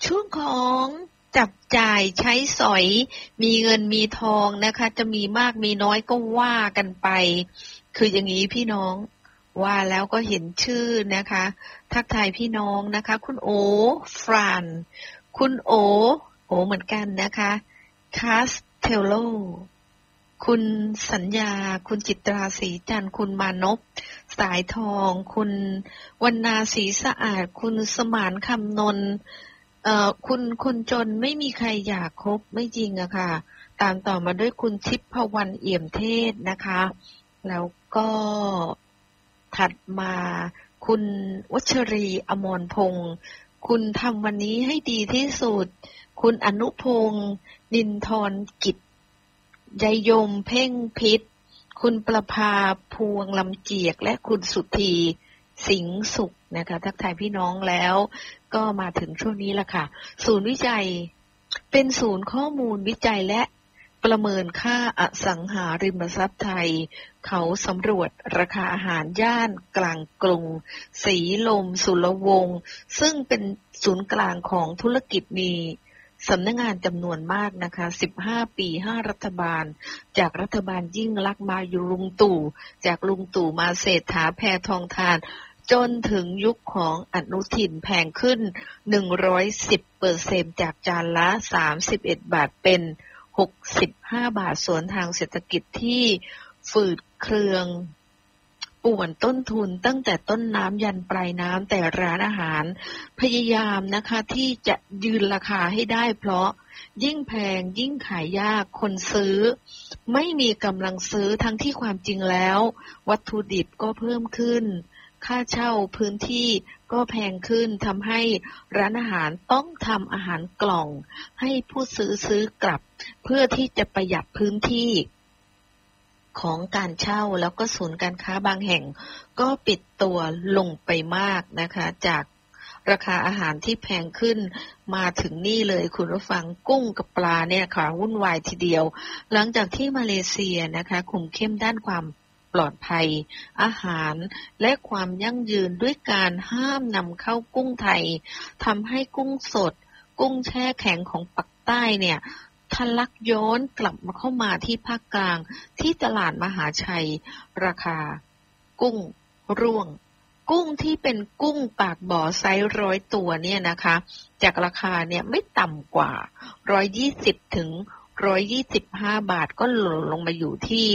ช่วงของจับจ่ายใช้สอยมีเงินมีทองนะคะจะมีมากมีน้อยก็ว่ากันไปคืออย่างนี้พี่น้องว่าแล้วก็เห็นชื่อนะคะทักทายพี่น้องนะคะคุณโอฟรานคุณโอเหมือนกันนะคะคาสเทโลคุณสัญญาคุณจิตราศรีจันทร์คุณมานพสายทองคุณวรรณาศรีสะอาดคุณสมานคำนนท์คุณจนไม่มีใครอยากคบไม่จริงอะค่ะตามต่อมาด้วยคุณทิพวรรณเอี่ยมเทศนะคะแล้วก็ถัดมาคุณวัชรีอมรพงศ์คุณทำวันนี้ให้ดีที่สุดคุณอนุพงศ์นินทรกิจยายยมเพ่งพิษคุณประภาพวงลำเจียกและคุณสุธีสิงห์สุขนะคะทักทายพี่น้องแล้วก็มาถึงช่วงนี้ละค่ะศูนย์วิจัยเป็นศูนย์ข้อมูลวิจัยและประเมินค่าอสังหาริมทรัพย์ไทยเขาสำรวจราคาอาหารย่านกลางกรุงศรีลมสุรวงศ์ซึ่งเป็นศูนย์กลางของธุรกิจมีสำนักงานจำนวนมากนะคะ15ปี5รัฐบาลจากรัฐบาลยิ่งลักษณ์มาอยู่ลุงตู่จากลุงตู่มาเศรษฐาแพทองธารจนถึงยุคของอนุทินแพงขึ้น 110% จากจานละ31บาทเป็น65บาทสวนทางเศรษฐกิจที่ฝืดเคืองป่วนต้นทุนตั้งแต่ต้นน้ำยันปลายน้ำแต่ร้านอาหารพยายามนะคะที่จะยืนราคาให้ได้เพราะยิ่งแพงยิ่งขายยากคนซื้อไม่มีกำลังซื้อทั้งที่ความจริงแล้ววัตถุดิบก็เพิ่มขึ้นค่าเช่าพื้นที่ก็แพงขึ้นทำให้ร้านอาหารต้องทำอาหารกล่องให้ผู้ซื้อกลับเพื่อที่จะประหยัดพื้นที่ของการเช่าแล้วก็ศูนย์การค้าบางแห่งก็ปิดตัวลงไปมากนะคะจากราคาอาหารที่แพงขึ้นมาถึงนี่เลยคุณผู้ฟังกุ้งกับปลาเนี่ยค่ะวุ่นวายทีเดียวหลังจากที่มาเลเซียนะคะคุมเข้มด้านความปลอดภัยอาหารและความยั่งยืนด้วยการห้ามนำเข้ากุ้งไทยทำให้กุ้งสดกุ้งแช่แข็งของปักใต้เนี่ยทะลักย้อนกลับมาเข้ามาที่ภาคกลางที่ตลาดมหาชัยราคากุ้งร่วงกุ้งที่เป็นกุ้งปากบ่อไซส์100ตัวเนี่ยนะคะจากราคาเนี่ยไม่ต่ำกว่า120ถึง125บาทก็หล่นลงมาอยู่ที่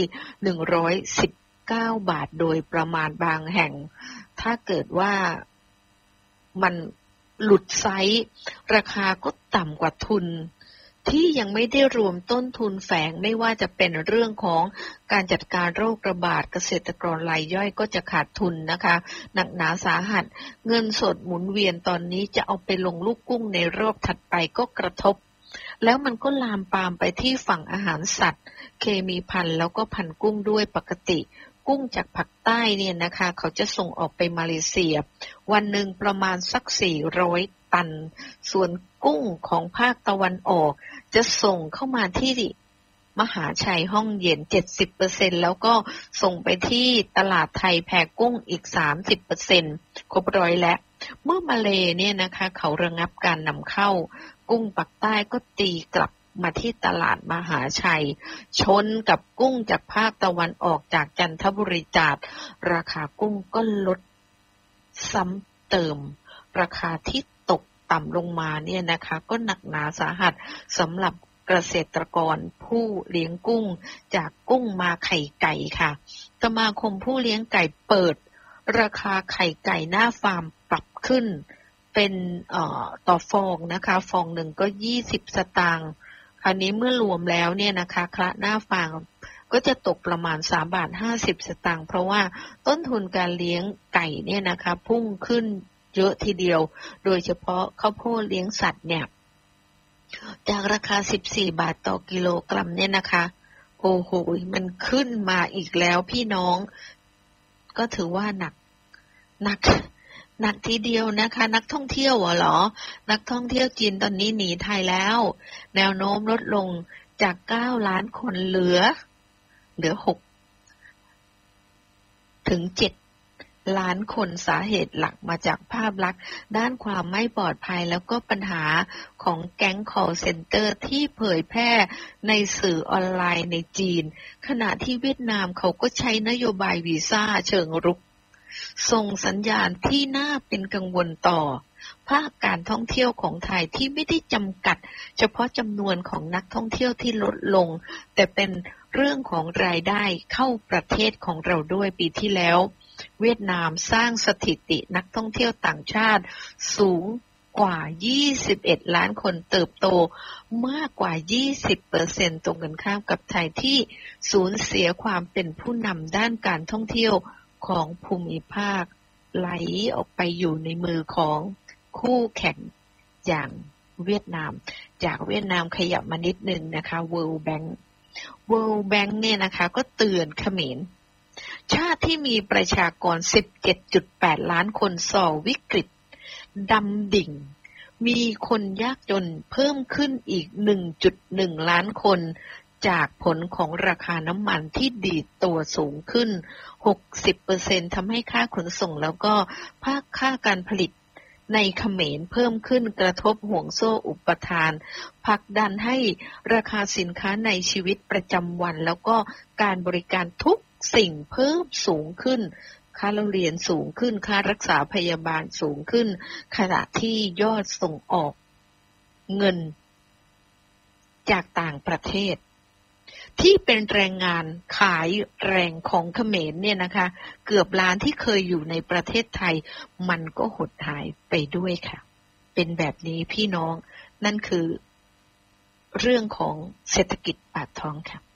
119บาทโดยประมาณบางแห่งถ้าเกิดว่ามันหลุดไซส์ราคาก็ต่ำกว่าทุนที่ยังไม่ได้รวมต้นทุนแฝงไม่ว่าจะเป็นเรื่องของการจัดการโรคระบาดเกษตรกรรายย่อยก็จะขาดทุนนะคะหนักหนาสาหัสเงินสดหมุนเวียนตอนนี้จะเอาไปลงลูกกุ้งในรอบถัดไปก็กระทบแล้วมันก็ลามปามไปที่ฝั่งอาหารสัตว์เคมีพันธุ์แล้วก็พันธุ์กุ้งด้วยปกติกุ้งจากภาคใต้เนี่ยนะคะเขาจะส่งออกไปมาเลเซียวันหนึ่งประมาณสัก400ตันส่วนกุ้งของภาคตะวันออกจะส่งเข้ามาที่มหาชัยห้องเย็น 70% แล้วก็ส่งไปที่ตลาดไทยแพกุ้งอีก 30% ครบร้อยแล้วเมื่อมาเลเนี่ยนะคะเขาระงับการนำเข้ากุ้งปักใต้ก็ตีกลับมาที่ตลาดมหาชัยชนกับกุ้งจากภาคตะวันออกจากจันทบุรีจัดราคากุ้งก็ลดซ้ำเติมราคาที่ตกต่ำลงมาเนี่ยนะคะก็หนักหนาสาหัสสำหรับเกษตรกรผู้เลี้ยงกุ้งจากกุ้งมาไข่ไก่ค่ะสมาคมผู้เลี้ยงไก่เปิดราคาไข่ไก่หน้าฟาร์มปรับขึ้นเป็นต่อฟองนะคะฟองหนึ่งก็20สตางค์คราวนี้เมื่อรวมแล้วเนี่ยนะคะคละหน้าฟาร์มก็จะตกประมาณ3.50 บาทสตางค์เพราะว่าต้นทุนการเลี้ยงไก่เนี่ยนะคะพุ่งขึ้นเยอะทีเดียวโดยเฉพาะข้าวโพดเลี้ยงสัตว์เนี่ยจากราคา14บาทต่อกิโลกรัมเนี่ยนะคะโอ้โหมันขึ้นมาอีกแล้วพี่น้องก็ถือว่าหนักทีเดียวนะคะนักท่องเที่ยวเหรอนักท่องเที่ยวจีนตอนนี้หนีไทยแล้วแนวโน้มลดลงจาก9ล้านคนเหลือ6ถึง7 ล้านคนสาเหตุหลักมาจากภาพลักษณ์ด้านความไม่ปลอดภัยแล้วก็ปัญหาของแก๊ง call center ที่เผยแพร่ในสื่อออนไลน์ในจีนขณะที่เวียดนามเขาก็ใช้นโยบายวีซ่าเชิงรุกส่งสัญญาณที่น่าเป็นกังวลต่อภาคการท่องเที่ยวของไทยที่ไม่ได้จำกัดเฉพาะจำนวนของนักท่องเที่ยวที่ลดลงแต่เป็นเรื่องของรายได้เข้าประเทศของเราด้วยปีที่แล้วเวียดนามสร้างสถิตินักท่องเที่ยวต่างชาติสูงกว่า21ล้านคนเติบโตมากกว่า 20% ตรงกันข้ามกับไทยที่สูญเสียความเป็นผู้นำด้านการท่องเที่ยวของภูมิภาคไหลออกไปอยู่ในมือของคู่แข่งอย่างเวียดนามจากเวียดนามขยับมานิดนึงนะคะ World Bank เนี่ยนะคะก็เตือนเขมรชาติที่มีประชากร 17.8 ล้านคนส่อวิกฤตดำดิ่งมีคนยากจนเพิ่มขึ้นอีก 1.1 ล้านคนจากผลของราคาน้ำมันที่ดีดตัวสูงขึ้น 60% ทำให้ค่าขนส่งแล้วก็ภาคค่าการผลิตในเขมรเพิ่มขึ้นกระทบห่วงโซ่อุปทานผลักดันให้ราคาสินค้าในชีวิตประจำวันแล้วก็การบริการทุกสิ่งเพิ่มสูงขึ้นค่าเรียนสูงขึ้นค่ารักษาพยาบาลสูงขึ้นขณะที่ยอดส่งออกเงินจากต่างประเทศที่เป็นแรงงานขายแรงของเขมรเนี่ยนะคะเกือบล้านที่เคยอยู่ในประเทศไทยมันก็หดหายไปด้วยค่ะเป็นแบบนี้พี่น้องนั่นคือเรื่องของเศรษฐกิจปากท้องค่ะ